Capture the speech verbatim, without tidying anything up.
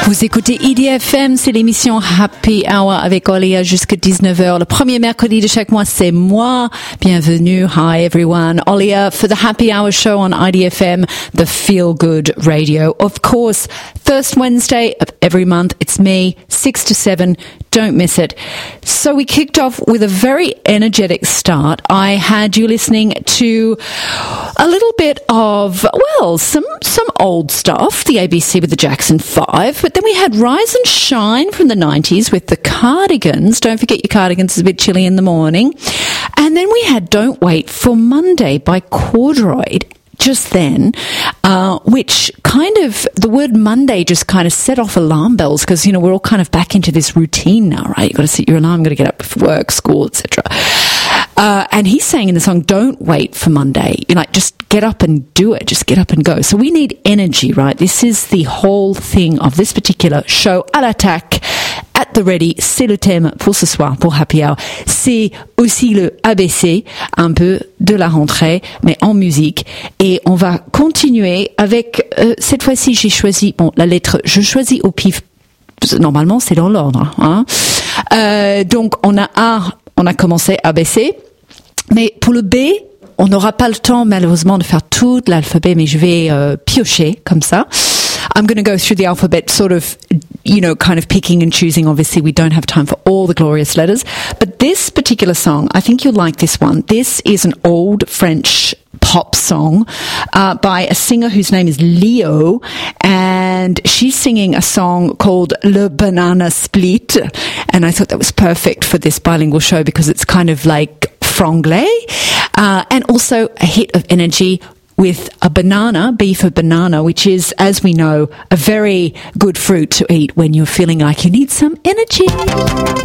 Vous écoutez I D F M, c'est l'émission Happy Hour avec Olia jusqu'à dix-neuf heures. Le premier mercredi de chaque mois, c'est moi. Bienvenue. Hi everyone. Olia for the Happy Hour show on I D F M, the Feel Good Radio. Of course, first Wednesday of every month, it's me, six to seven. Don't miss it. So we kicked off with a very energetic start. I had you listening to a little bit of, well, some some old stuff, the A B C with the Jackson five, but then we had Rise and Shine from the nineties with the Cardigans. Don't forget your cardigans, it's a bit chilly in the morning. And then we had Don't Wait for Monday by Corduroy just then, uh, which kind of, the word Monday just kind of set off alarm bells because, you know, we're all kind of back into this routine now, right? You've got to set your alarm, you've got to get up for work, school, et cetera. Uh, and he's saying in the song, don't wait for Monday. You know, like, just get up and do it. Just get up and go. So we need energy, right? This is the whole thing of this particular show. À l'attaque, at the ready, c'est le thème pour ce soir, pour Happy Hour. C'est aussi le A B C, un peu de la rentrée, mais en musique. Et on va continuer avec, euh, cette fois-ci, j'ai choisi, bon, la lettre, je choisis au pif. Normalement, c'est dans l'ordre, hein. Euh, donc, on a A, on a commencé A B C. Mais pour le B, on n'aura pas le temps malheureusement de faire tout l'alphabet, mais je vais euh, piocher comme ça. I'm going to go through the alphabet sort of, you know, kind of picking and choosing. Obviously, we don't have time for all the glorious letters. But this particular song, I think you'll like this one. This is an old French pop song uh, by a singer whose name is Leo, and she's singing a song called Le Banana Split, and I thought that was perfect for this bilingual show because it's kind of like franglais, uh, and also a hit of energy with a banana, B for banana, which is, as we know, a very good fruit to eat when you're feeling like you need some energy.